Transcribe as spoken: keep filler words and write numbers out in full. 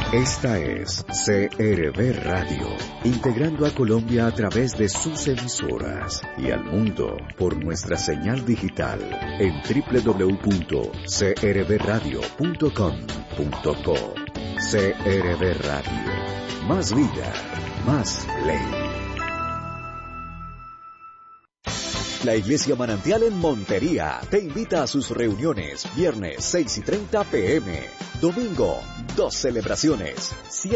Esta es C R V Radio, integrando a Colombia a través de sus emisoras y al mundo por nuestra señal digital en doble u doble u doble u punto c r v radio punto com punto co. C R V Radio, más vida, más ley. La Iglesia Manantial en Montería te invita a sus reuniones viernes seis y treinta p m, domingo dos celebraciones,